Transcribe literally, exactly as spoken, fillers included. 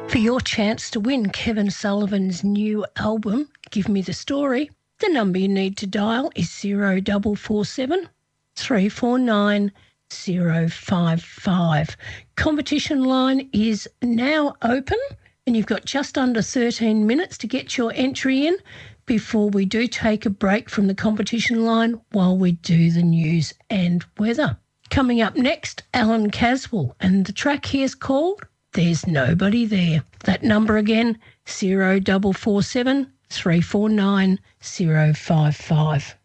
For your chance to win Kevin Sullivan's new album, Give Me the Story, the number you need to dial is zero four four seven, three four nine, zero five five. Competition line is now open and you've got just under thirteen minutes to get your entry in before we do take a break from the competition line while we do the news and weather. Coming up next, Alan Caswell, and the track here is called There's Nobody There. That number again, zero four four seven, three four nine, zero five five.